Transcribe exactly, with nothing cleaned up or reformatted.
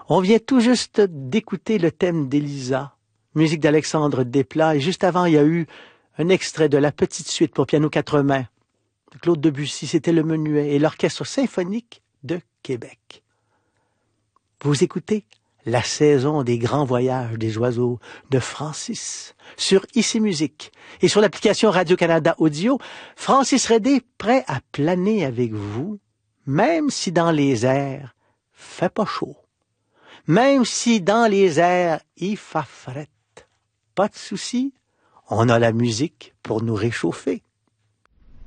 On vient tout juste d'écouter le thème d'Elisa, musique d'Alexandre Desplat, et juste avant, il y a eu un extrait de la petite suite pour piano quatre mains. Claude Debussy, c'était le Menuet et l'Orchestre symphonique de Québec. Vous écoutez La saison des grands voyages des oiseaux de Francis sur Ici Musique et sur l'application Radio-Canada Audio. Francis Redé, prêt à planer avec vous, même si dans les airs fait pas chaud. Même si dans les airs il fait frette. Pas de souci, on a la musique pour nous réchauffer.